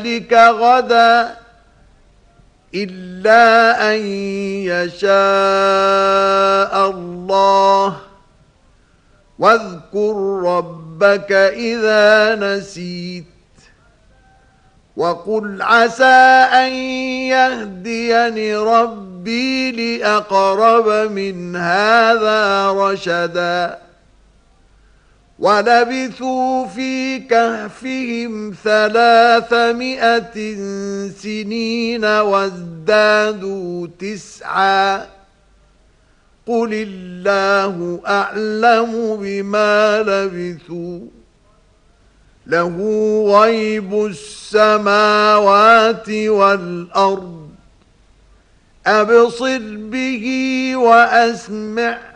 ذلك غدا إلا أن يشاء الله واذكر ربك إذا نسيت وقل عسى أن يهديني ربي لأقرب من هذا رشدا ولبثوا في كهفهم 300 سنين وازدادوا 9 قل الله أعلم بما لبثوا له غيب السماوات والأرض أبصر به وأسمع